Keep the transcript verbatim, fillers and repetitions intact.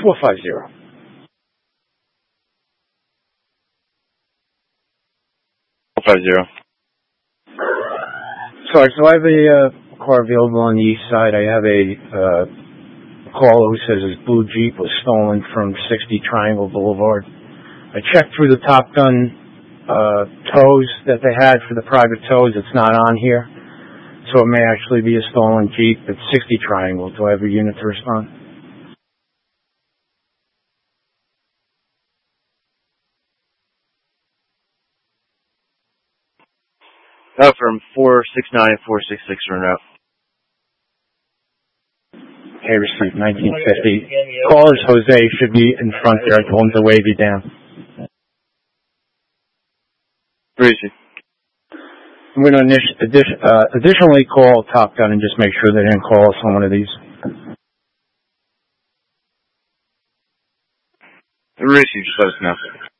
four five zero. four five zero. Sorry, so I have a uh, car available on the east side. I have a uh, caller who says his blue Jeep was stolen from sixty Triangle Boulevard. I checked through the Top Gun uh, tows that they had for the private tows. It's not on here. So it may actually be a stolen Jeep. It's sixty Triangle. Do I have a unit to respond? Uh, from four six nine, four six six run out. Haver Street, nineteen fifty. Caller's Jose should be in front there. I told him to wave you down. Where is he? I'm going to addition, uh, additionally call Top Gun and just make sure they didn't call us on one of these. Where is he? Just let us know.